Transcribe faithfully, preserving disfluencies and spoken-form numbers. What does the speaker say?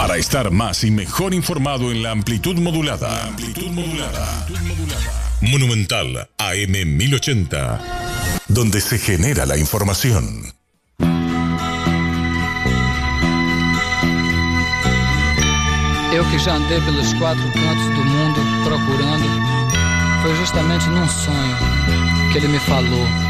Para estar más y mejor informado en la amplitud modulada. La amplitud modulada. Monumental A M mil ochenta, donde se genera la información. Eu que já andei pelos quatro cantos do mundo procurando, foi justamente num sonho que ele me falou.